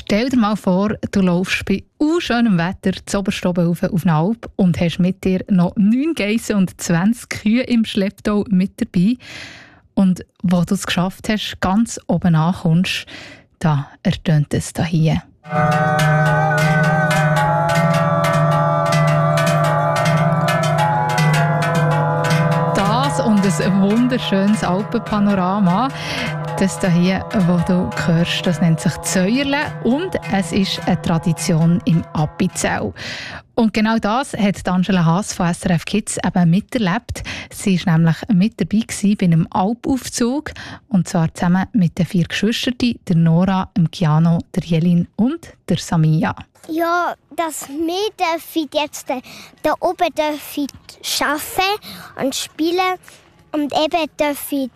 Stell dir mal vor, du läufst bei schönem Wetter zuoberst oben auf eine Alp und hast mit dir noch 9 Geissen und 20 Kühe im Schlepptau mit dabei. Und wo du es geschafft hast, ganz oben ankommst, da ertönt es hier. Das und ein wunderschönes Alpenpanorama. Das hier, was du hörst, das nennt sich Zäuerle und es ist eine Tradition im Appenzell. Und genau das hat Angela Haas von SRF Kids eben miterlebt. Sie war nämlich mit dabei bei einem Alpaufzug und zwar zusammen mit den 4 Geschwistern, der Nora, dem Kiano, der Jelin und der Samia. Ja, dass wir jetzt da oben arbeiten und spielen und eben dürfen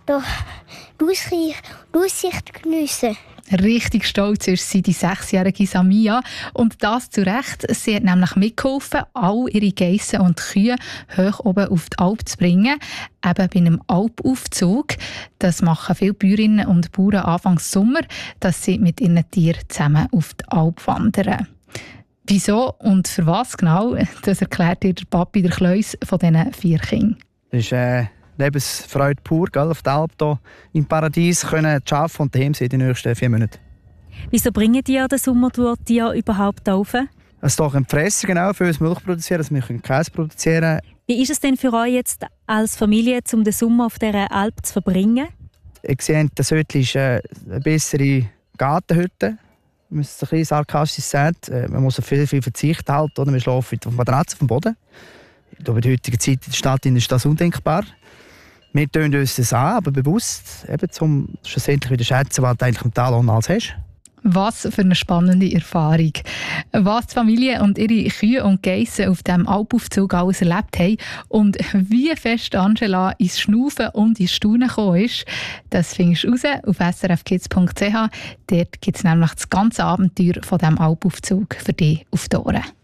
die Aussicht geniessen. Richtig stolz ist sie, die 6-jährige Samia. Und das zu Recht. Sie hat nämlich mitgeholfen, all ihre Geissen und Kühe hoch oben auf die Alp zu bringen. Eben bei einem Alpaufzug. Das machen viele Bäuerinnen und Bauern Anfang Sommer, dass sie mit ihren Tieren zusammen auf die Alp wandern. Wieso und für was genau, das erklärt ihr der Papi, der Kleus, von diesen 4 Kindern. Das ist Lebensfreude pur, gell? Auf der Alp hier im Paradies können arbeiten und daheim sein in den nächsten 4 Monaten. Wieso bringen die den Sommer durch die überhaupt rauf? Es ist doch ein Fressen genau, für uns Milch produzieren, dass wir Käse produzieren können. Wie ist es denn für euch jetzt als Familie, um den Sommer auf dieser Alp zu verbringen? Ich sehe, das Hütte ist eine bessere Gartenhütte. Wenn man es ein bisschen sarkastisch sagt, man muss auf viel verzichten halt, oder? Wir schlafen auf Matratzen auf dem Boden. In der heutigen Zeit in der Stadt ist das undenkbar. Wir tun uns das an, aber bewusst, eben, um schlussendlich wieder zu schätzen, was du eigentlich im Tal alles hast. Was für eine spannende Erfahrung. Was die Familie und ihre Kühe und Geissen auf diesem Alpaufzug alles erlebt haben und wie fest Angela ins Schnaufen und ins Staunen gekommen ist, das findest du raus auf srfkids.ch. Dort gibt es nämlich das ganze Abenteuer von diesem Alpaufzug für dich auf die Ohren.